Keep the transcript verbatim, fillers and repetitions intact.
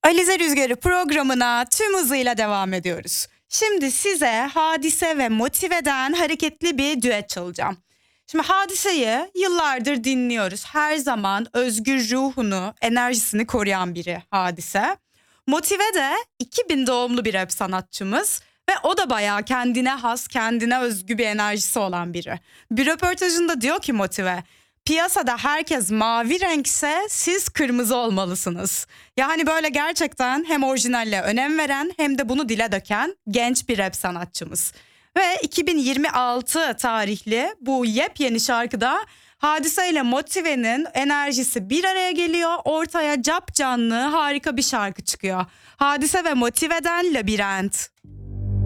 Alize Rüzgarı programına tüm hızıyla devam ediyoruz. Şimdi size Hadise ve Motive'den hareketli bir düet çalacağım. Şimdi Hadise'yi yıllardır dinliyoruz. Her zaman özgür ruhunu, enerjisini koruyan biri Hadise. Motive de iki bin doğumlu bir rap sanatçımız. Ve o da bayağı kendine has, kendine özgü bir enerjisi olan biri. Bir röportajında diyor ki Motive, piyasada herkes mavi renkse siz kırmızı olmalısınız. Yani böyle gerçekten hem orijinalle önem veren hem de bunu dile döken genç bir rap sanatçımız. Ve iki bin yirmi altı tarihli bu yepyeni şarkıda Hadise ile Motive'nin enerjisi bir araya geliyor. Ortaya capcanlı harika bir şarkı çıkıyor. Hadise ve Motive'den Labirent.